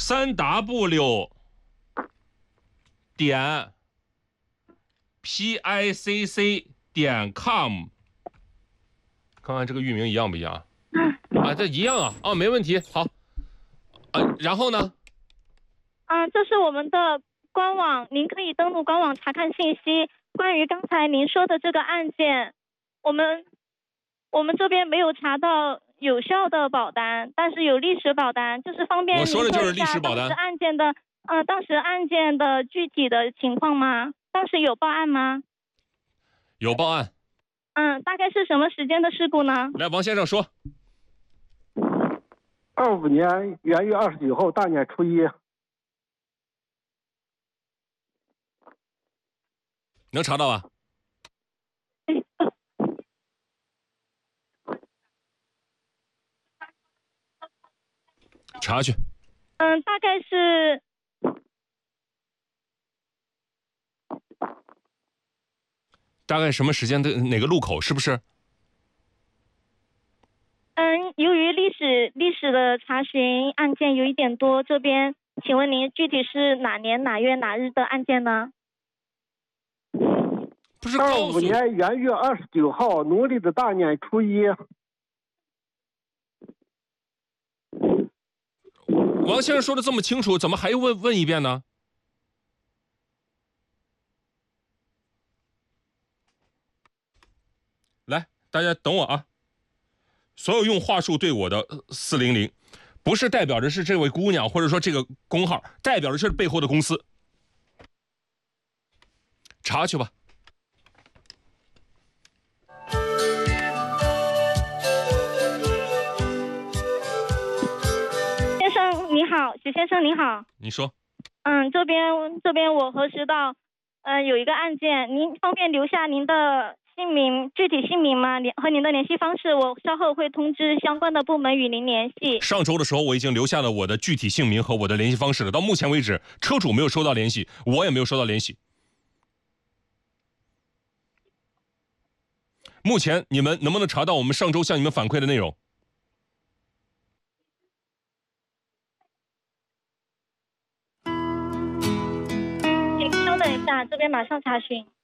3W 点 PICC.com， 看看这个域名一样不一样啊？这一样啊，哦，没问题，好。然后呢？ 这是我们的官网，您可以登录官网查看信息。关于刚才您说的这个案件，我们这边没有查到有效的保单，但是有历史保单，就是方便我说的就是历史保单。 当时案件的具体的情况吗？当时有报案吗？ 有报案。 大概是什么时间的事故呢？ 来，王先生说。 25年元月29号大年初一。 能查到吧？查去。大概什么时间的哪个路口？是不是？ 由于历史的查询案件有一点多，这边请问您具体是哪年哪月哪日的案件呢？ 不是告诉 25年元月29号农历的大年初一。 王先生说的这么清楚，怎么还问一遍呢？来，大家等我啊！所有用话术对我的400，不是代表着是这位姑娘，或者说这个工号，代表着是背后的公司。查去吧。 先生你好，许先生你好。 你说。 这边我核实到，有一个案件，您方便留下您的姓名，具体姓名吗？和您的联系方式，我稍后会通知相关的部门与您联系。 上周的时候，我已经留下了我的具体姓名和我的联系方式了。到目前为止，车主没有收到联系，我也没有收到联系。目前你们能不能查到我们上周向你们反馈的内容？ 请稍等一下，这边马上查询。